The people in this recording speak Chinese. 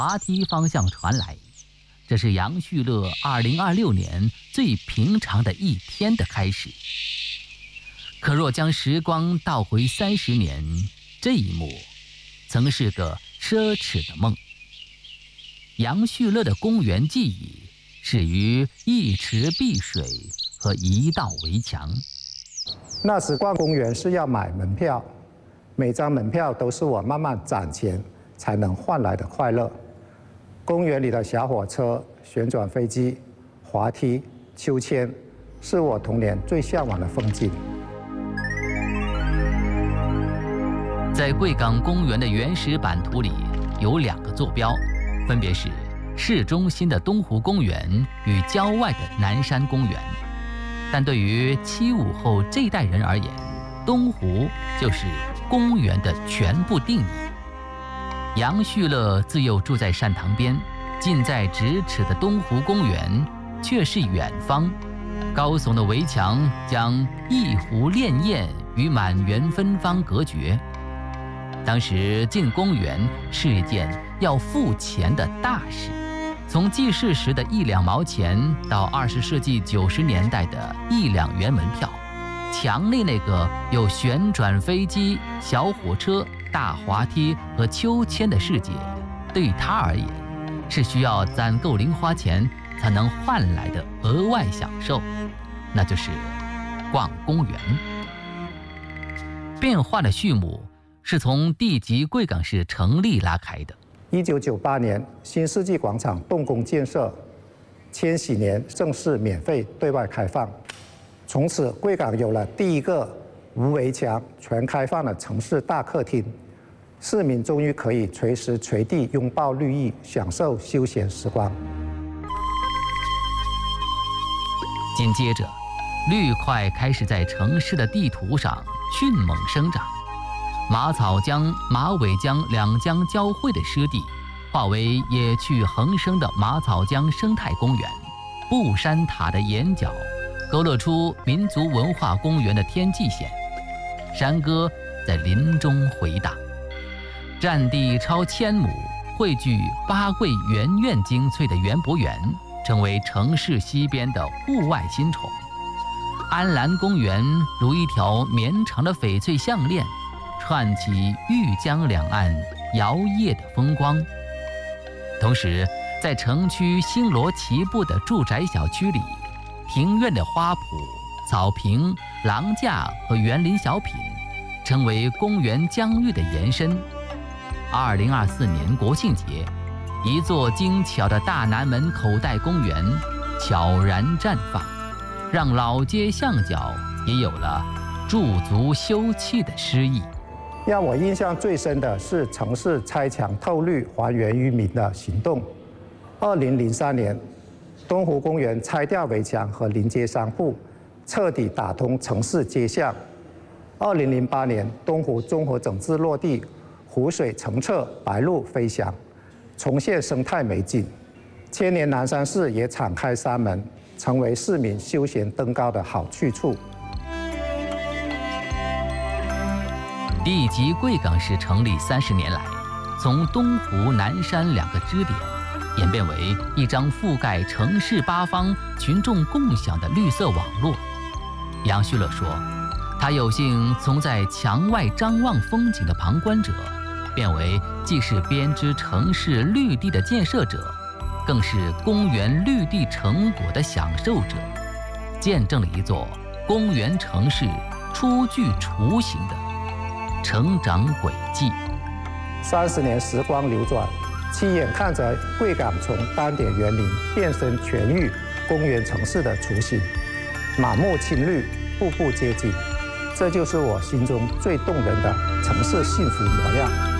滑梯方向传来。这是杨旭乐2026年最平常的一天的开始。可若将时光倒回30年，这一幕曾是个奢侈的梦。杨旭乐的公园记忆始于一池碧水和一道围墙。 那时逛公园是要买门票，每张门票都是我慢慢攒钱才能换来的快乐。公园里的小火车、旋转飞机、滑梯、秋千，是我童年最向往的风景。 在贵港公园的原始版图里，有2个坐标，分别是市中心的东湖公园与郊外的南山公园。但对于75后这代人而言，东湖就是公园的全部定义。杨旭乐自幼住在善堂边，近在咫尺的东湖公园却是远方。高耸的围墙将一湖潋滟与满园芬芳隔绝。当时进公园是一件要付钱的大事，从记事时的1、2毛钱到20世纪90年代的1、2元门票，墙内那个有旋转飞机、小火车、大滑梯和秋千的世界，对他而言是需要攒够零花钱才能换来的额外享受，那就是逛公园。变化的序幕是从地级贵港市成立拉开的。 1998年，新世纪广场动工建设，千禧年正式免费对外开放。从此，贵港有了第一个无围墙、全开放的城市大客厅，市民终于可以随时随地拥抱绿意，享受休闲时光。 紧接着，绿块开始在城市的地图上迅猛生长。马草江、马尾江2江交汇的湿地，化为野趣横生的马草江生态公园。布山塔的眼角，勾勒出民族文化公园的天际线。山歌在林中回荡，占地超1000亩，汇聚8桂园苑精粹的园博园，成为城市西边的户外新宠。安澜公园如一条绵长的翡翠项链，串起豫江两岸摇曳的风光。同时，在城区星罗棋布的住宅小区里，庭院的花圃、草坪、廊架和园林小品，成为公园疆域的延伸。2024年国庆节，一座精巧的大南门口袋公园悄然绽放，让老街巷角也有了驻足休憩的诗意。 让我印象最深的是城市拆墙透绿还原于民的行动。2003年，东湖公园拆掉围墙和临街商铺，彻底打通城市街巷。2008年，东湖综合整治落地，湖水澄澈，白鹭飞翔，重现生态美景。千年南山寺也敞开山门，成为市民休闲登高的好去处。 地级贵港市成立30年来，从东湖、南山2个支点，演变为一张覆盖城市8方群众共享的绿色网络。杨旭乐说，他有幸从在墙外张望风景的旁观者，变为既是编织城市绿地的建设者，更是公园绿地成果的享受者，见证了一座公园城市初具雏形的成长轨迹。 30年时光流转，亲眼看着贵港从单点园林变身全域公园城市的雏形，满目青绿，步步接近，这就是我心中最动人的城市幸福模样。